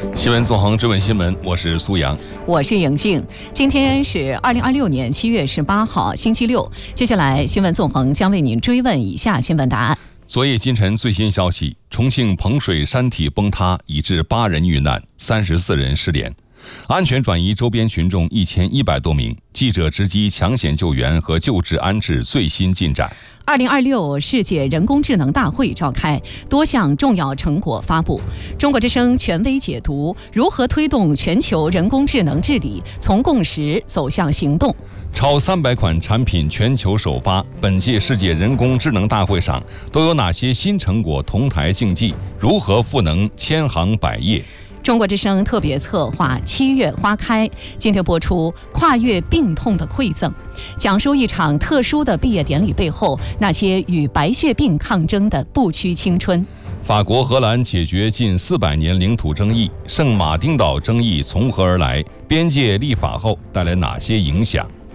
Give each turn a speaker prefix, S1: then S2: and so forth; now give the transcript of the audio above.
S1: 新闻纵横追问新闻，我是苏阳，
S2: 我是颖静。今天是2026年7月18号，星期六。接下来，新闻纵横将为您追问以下新闻答案。
S1: 昨夜今晨最新消息：重庆彭水山体崩塌，已致8人遇难，34人失联。安全转移周边群众1100多名。记者直击抢险救援和救治安置最新进展。
S2: 2026世界人工智能大会召开，多项重要成果发布。中国之声权威解读如何推动全球人工智能治理从共识走向行动。
S1: 超300款产品全球首发，本届世界人工智能大会上都有哪些新成果同台竞技？如何赋能千行百业？
S2: 中国之声特别策划7月花开，今天播出跨越病痛的馈赠，讲述一场特殊的毕业典礼背后那些与白血病抗争的不屈青春。
S1: 法国、荷兰解决近400年领土争议，圣马丁岛争议从何而来？边界立法后带来哪些影响？